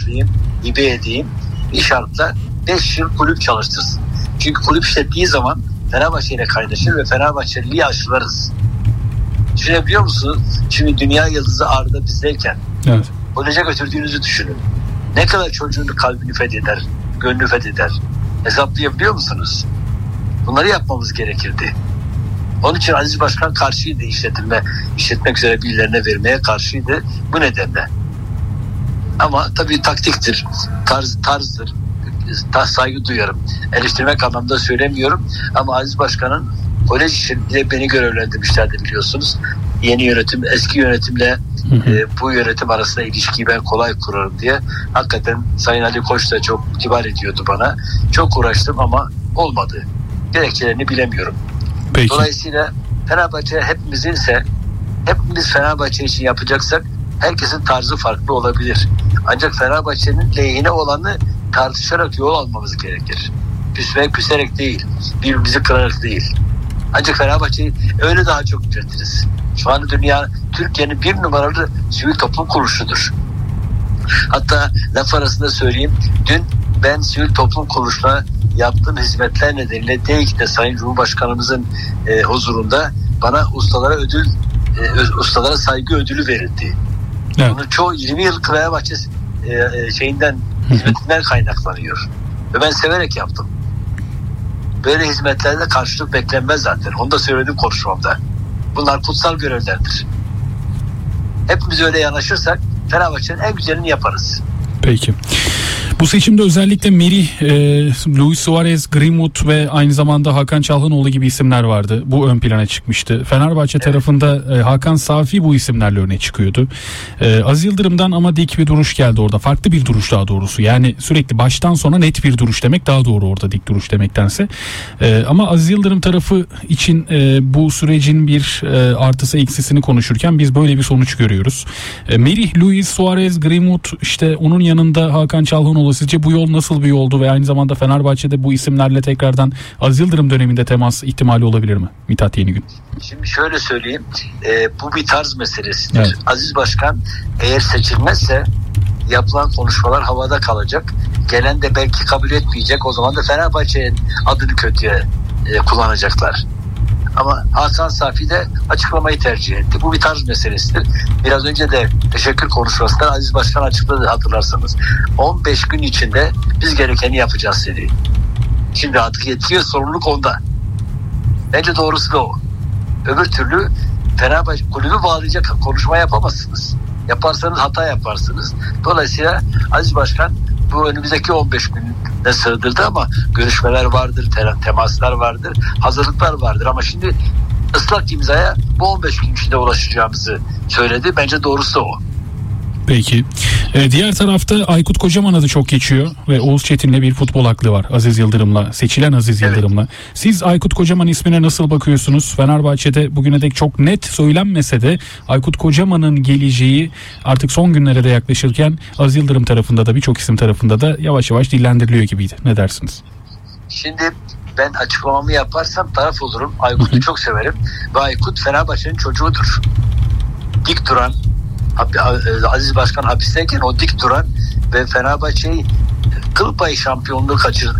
bağışlayayım, hibe edeyim. Bir şartla 5 yıl kulüp çalıştırsın. Çünkü kulüp işlettiği zaman Fenerbahçe ile kaynaşır ve Fenerbahçeliği aşılarız. Düşünebiliyor musunuz? Şimdi dünya yıldızı Arda bizdeyken koleje götürdüğünüzü düşünün. Ne kadar çocuğun kalbini fetheder, gönlünü fetheder. Hesaplayabiliyor musunuz? Bunları yapmamız gerekirdi. Onun için Aziz Başkan karşıydı işletmek üzere birilerine vermeye karşıydı bu nedenle. Ama tabii taktiktir, tarzdır. Saygı duyarım. Eleştirmek anlamda söylemiyorum ama Aziz Başkan'ın kolej için bile beni görevlendirmişlerdi biliyorsunuz. Yeni yönetim, eski yönetimle bu yönetim arasında ilişkiyi ben kolay kurarım diye. Hakikaten Sayın Ali Koç da çok kibar ediyordu bana. Çok uğraştım ama olmadı. Gerekçelerini bilemiyorum. Peki. Dolayısıyla Fenerbahçe hepimiz Fenerbahçe için yapacaksak herkesin tarzı farklı olabilir. Ancak Fenerbahçe'nin lehine olanı tartışarak yol almamız gerekir. Küserek değil, birbirimizi kırarak değil. Ancak Fenerbahçe'yi öyle daha çok yüceltiriz. Şu anda Türkiye'nin bir numaralı sivil toplum kuruluşudur. Hatta laf arasında söyleyeyim, dün ben sivil toplum kuruluşuna yaptığım hizmetler nedeniyle DEİK'te Sayın Cumhurbaşkanımızın huzurunda bana ustalara saygı ödülü verildi. Evet. Bunun çoğu 20 yıl Fenerbahçe hizmetinden kaynaklanıyor. Ve ben severek yaptım. Böyle hizmetlerde karşılık beklenmez zaten. Onu da söyledim konuşmamda. Bunlar kutsal görevlerdir. Hepimiz öyle yanaşırsak Fenerbahçe'nin en güzelini yaparız. Peki. Bu seçimde özellikle Merih, Luis Suarez, Greenwood ve aynı zamanda Hakan Çalhanoğlu gibi isimler vardı. Bu ön plana çıkmıştı. Fenerbahçe tarafında Hakan Safi bu isimlerle öne çıkıyordu. Aziz Yıldırım'dan ama dik bir duruş geldi orada. Farklı bir duruş daha doğrusu. Yani sürekli baştan sona net bir duruş demek daha doğru orada dik duruş demektense. Ama Aziz Yıldırım tarafı için bu sürecin bir artısı eksisini konuşurken biz böyle bir sonuç görüyoruz. Merih, Luis Suarez, Greenwood, işte onun yanında Hakan Çalhanoğlu. Sizce bu yol nasıl bir yoldu ve aynı zamanda Fenerbahçe'de bu isimlerle tekrardan Aziz Yıldırım döneminde temas ihtimali olabilir mi? Mithat Yenigün. Şimdi şöyle söyleyeyim, bu bir tarz meselesidir. Evet. Aziz Başkan eğer seçilmezse yapılan konuşmalar havada kalacak. Gelen de belki kabul etmeyecek. O zaman da Fenerbahçe'nin adını kötüye kullanacaklar. Ama Hakan Safi de açıklamayı tercih etti. Bu bir tarz meselesidir. Biraz önce de teşekkür konuşmasında Aziz Başkan açıkladı hatırlarsanız. 15 gün içinde biz gerekeni yapacağız dedi. Şimdi artık yetki ve sorumluluk onda. Bence doğrusu da o. Öbür türlü Fenerbahçe kulübü bağlayacak konuşma yapamazsınız. Yaparsanız hata yaparsınız. Dolayısıyla Aziz Başkan bu önümüzdeki 15 günde sığdırdı ama görüşmeler vardır, temaslar vardır, hazırlıklar vardır ama şimdi ıslak imzaya bu 15 gün içinde ulaşacağımızı söyledi. Bence doğrusu o. Peki. Diğer tarafta Aykut Kocaman adı çok geçiyor ve Oğuz Çetin'le bir futbol aklı var. Aziz Yıldırım'la, seçilen Aziz Yıldırım'la. Siz Aykut Kocaman ismine nasıl bakıyorsunuz? Fenerbahçe'de bugüne dek çok net söylenmese de Aykut Kocaman'ın geleceği artık son günlere de yaklaşırken Aziz Yıldırım tarafında da birçok isim tarafında da yavaş yavaş dillendiriliyor gibiydi. Ne dersiniz? Şimdi ben açıklamamı yaparsam taraf olurum. Aykut'u çok severim ve Aykut Fenerbahçe'nin çocuğudur. Dik duran, Aziz Başkan hapisteyken o dik duran ve Fenerbahçe'yi kıl payı şampiyonluğu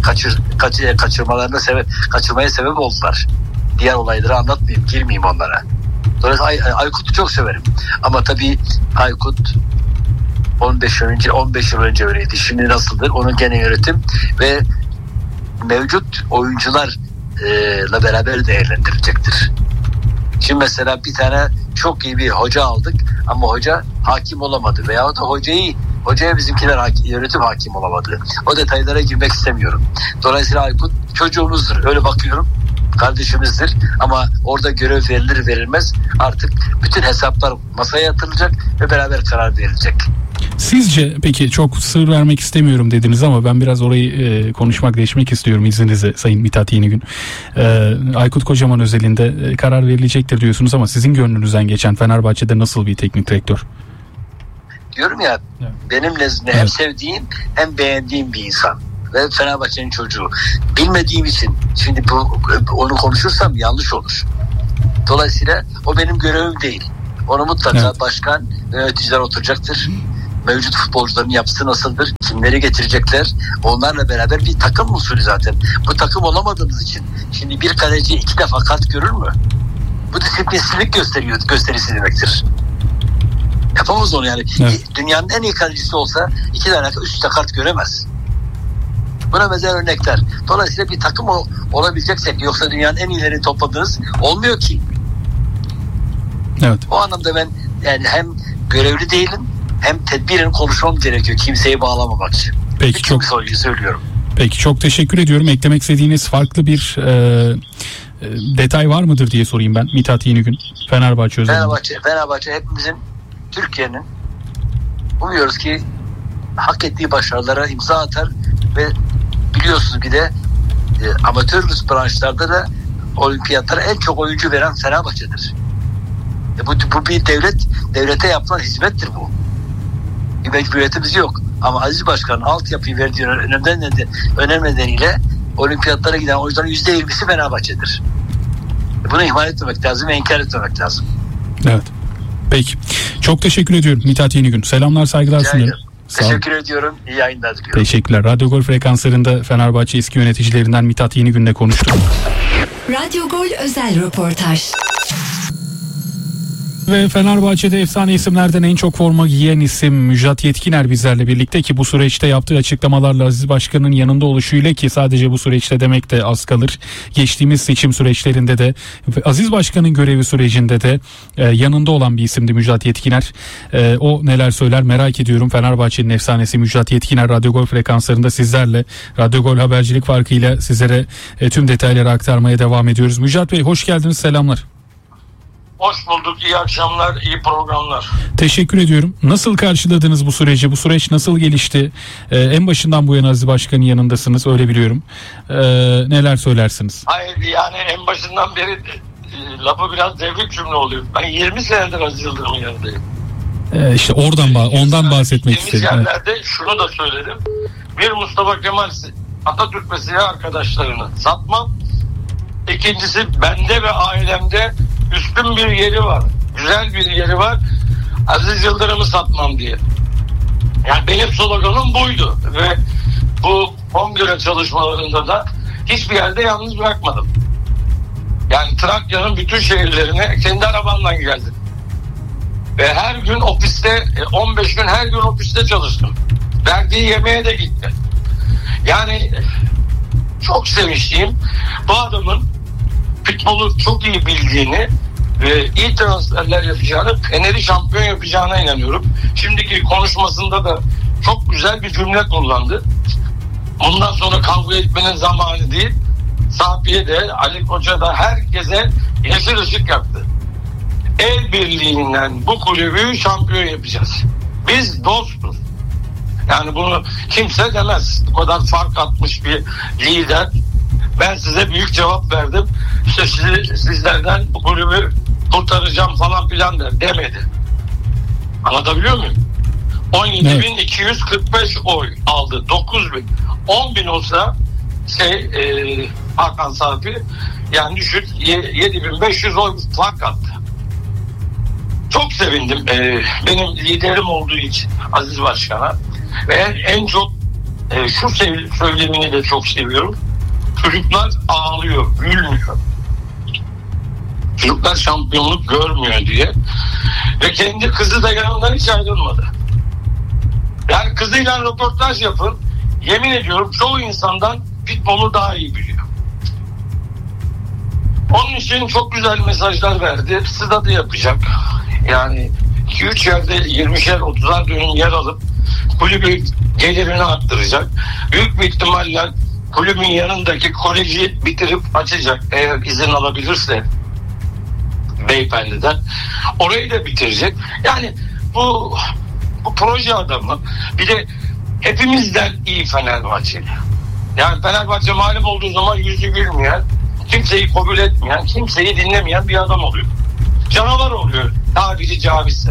kaçırmaya sebep oldular. Diğer olayları anlatmayayım, girmeyeyim onlara. Dolayısıyla Aykut'u çok severim. Ama tabii Aykut 15 yıl önce öyleydi. Şimdi nasıldır? Onun gene yönetim ve mevcut oyuncularla beraber değerlendirilecektir. Şimdi mesela bir tane çok iyi bir hoca aldık ama hoca hakim olamadı veyahut da hocaya bizimkiler yönetim hakim olamadı. O detaylara girmek istemiyorum. Dolayısıyla Aykut çocuğumuzdur. Öyle bakıyorum. Kardeşimizdir ama orada görev verilir verilmez artık bütün hesaplar masaya yatırılacak ve beraber karar verilecek. Sizce peki çok sır vermek istemiyorum dediniz ama ben biraz orayı değişmek istiyorum izninizle Sayın Mithat Yenigün. Aykut Kocaman özelinde karar verilecektir diyorsunuz ama sizin gönlünüzden geçen Fenerbahçe'de nasıl bir teknik direktör? Diyorum ya evet. Benim nezdimde hem sevdiğim hem beğendiğim bir insan ve Fenerbahçe'nin çocuğu. Bilmediğim için şimdi onu konuşursam yanlış olur. Dolayısıyla o benim görevim değil. Onu mutlaka başkan ve yöneticiler oturacaktır. mevcut futbolcuların yapısı nasıldır? Kimleri getirecekler? Onlarla beraber bir takım usulü zaten. Bu takım olamadığımız için şimdi bir kaleci 2 defa kart görür mü? Bu disiplinsizlik gösterisi demektir. Yapamaz onu yani. Evet. Dünyanın en iyi kalecisi olsa 2 tane üst üste kart göremez. Buna benzer örnekler. Dolayısıyla bir takım olabileceksek, yoksa dünyanın en iyilerini topladınız olmuyor ki. Evet. O anlamda ben yani hem görevli değilim hem tedbiren konuşmam gerekiyor kimseyi bağlamamak için. Peki çok söylüyorum. Peki çok teşekkür ediyorum. Eklemek istediğiniz farklı bir detay var mıdır diye sorayım ben. Mithat Yenigün, Fenerbahçe özelinde. Fenerbahçe hepimizin, Türkiye'nin umuyoruz ki hak ettiği başarılara imza atar ve biliyorsunuz bir de amatör branşlarda da olimpiyatlara en çok oyuncu veren Fenerbahçe'dir. Bu bir devlete yapılan hizmettir bu. Bir mecburiyetimiz yok. Ama Aziz Başkan'ın altyapıyı verdiği önem nedeniyle olimpiyatlara giden oyuncuların %20'si Fenerbahçe'dir. Bunu ihmal etmemek lazım ve inkar etmemek lazım. Evet. Peki. Çok teşekkür ediyorum Mithat Yenigün. Selamlar, saygılar sunuyorum. Teşekkür ediyorum. İyi yayınlar diliyorum. Teşekkürler. Radyo Gol frekanslarında Fenerbahçe eski yöneticilerinden Mithat Yenigün'le konuştuk. Radyo Gol özel röportaj. Ve Fenerbahçe'de efsane isimlerden en çok forma giyen isim Müjdat Yetkiner bizlerle birlikte, ki bu süreçte yaptığı açıklamalarla Aziz Başkan'ın yanında oluşuyla, ki sadece bu süreçte demek de az kalır, geçtiğimiz seçim süreçlerinde de Aziz Başkan'ın görevi sürecinde de yanında olan bir isimdi Müjdat Yetkiner. O neler söyler merak ediyorum. Fenerbahçe'nin efsanesi Müjdat Yetkiner Radyo Gol frekanslarında sizlerle, Radyo Gol habercilik farkıyla sizlere tüm detayları aktarmaya devam ediyoruz. Müjdat Bey hoş geldiniz, selamlar. Hoş bulduk. İyi akşamlar, iyi programlar. Teşekkür ediyorum. Nasıl karşıladınız bu süreci? Bu süreç nasıl gelişti? En başından bu yana Aziz Başkan'ın yanındasınız, öyle biliyorum. Neler söylersiniz? Hayır, yani en başından beri lafı biraz devrik cümle oluyor. Ben 20 senedir Aziz Yıldırım'ın yanındayım. İşte ondan bahsetmek istedim. Yerlerde şunu da söyledim. Bir, Mustafa Kemal Atatürk ve silah arkadaşlarını satmam. İkincisi, bende ve ailemde üstün bir yeri var. Güzel bir yeri var. Aziz Yıldırım'ı satmam diye. Yani benim sloganım buydu. Ve bu kongre çalışmalarında da hiçbir yerde yalnız bırakmadım. Yani Trakya'nın bütün şehirlerine kendi arabamla geldim. Ve her gün ofiste, 15 gün her gün ofiste çalıştım. Verdiği yemeğe de gittim. Yani çok sevinçliyim. Bu adamın futbolu çok iyi bildiğini ve iyi transferler yapacağını, Fener'i şampiyon yapacağına inanıyorum. Şimdiki konuşmasında da çok güzel bir cümle kullandı. Bundan sonra kavga etmenin zamanı değil. Safiye de, Ali Koç'a da, herkese yeşil ışık yaktı. El birliğinden bu kulübü şampiyon yapacağız. Biz dostuz. Yani bunu kimse demez. Bu kadar fark atmış bir lider. Ben size büyük cevap verdim. İşte sizlerden bu kulübü kurtaracağım falan filan demedi. Anlatabiliyor muyum? 17.245 oy aldı. 9.000. 10.000 olsa Hakan Safi, yani düşün, 7.500 oy fark attı. Çok sevindim. Benim liderim olduğu için Aziz Başkan'a. Ve en çok şu söylemini de çok seviyorum. Çocuklar ağlıyor, gülmüyor. Çocuklar şampiyonluk görmüyor diye. Ve kendi kızı da yanından hiç ayrılmadı. Yani kızıyla röportaj yapın. Yemin ediyorum çoğu insandan futbolu daha iyi biliyor. Onun için çok güzel mesajlar verdi. Stadı yapacak. Yani 2-3 yerde 20'şer 30'ar dönüm yer alıp kulübü gelirini arttıracak. Büyük bir ihtimalle kulübün yanındaki koleji bitirip açacak, eğer izin alabilirse beyefendiden. Orayı da bitirecek. Yani bu proje adamı, bir de hepimizden iyi Fenerbahçeli. Yani Fenerbahçe mağlup olduğu zaman yüzü gülmeyen, kimseyi kabul etmeyen, kimseyi dinlemeyen bir adam oluyor. Canavar oluyor tabiri caizse.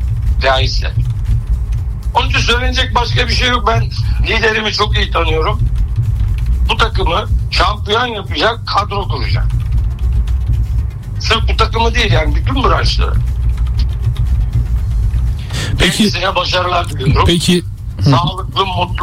Onun için söylenecek başka bir şey yok. Ben liderimi çok iyi tanıyorum. Bu takımı şampiyon yapacak kadro kuracak. Sırf bu takımı değil, yani bütün branşları. Peki- Kendisine başarılar diliyorum. Peki Sağlıklı, mutlu